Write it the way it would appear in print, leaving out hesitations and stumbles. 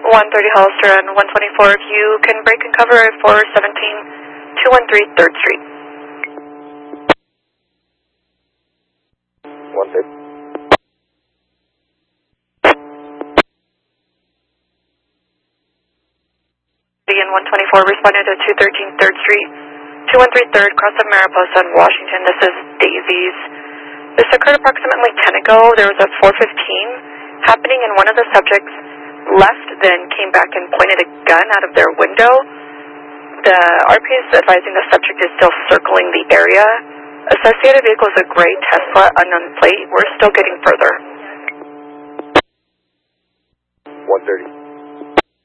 130 Hollister and 124, if you can break and cover 417-213 3rd Street. 130. And 124 responded to 213 3rd Street, 213 3rd, cross of Mariposa in Washington. This is Daisy's. This occurred approximately 10 ago. There was a 415 happening, and one of the subjects left, then came back and pointed a gun out of their window. The RP is advising the subject is still circling the area. Associated vehicle is a gray Tesla, unknown plate. We're still getting further. 130.